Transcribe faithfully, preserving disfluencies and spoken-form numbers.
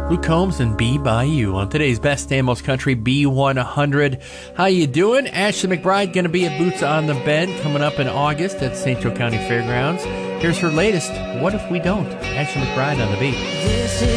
Luke Combs and Be By You on today's Best and Most Country B one hundred. How you doing? Ashley McBride going to be at Boots on the Bend coming up in August at Saint Joe County Fairgrounds. Here's her latest, What If We Don't? Ashley McBride on the beat. This is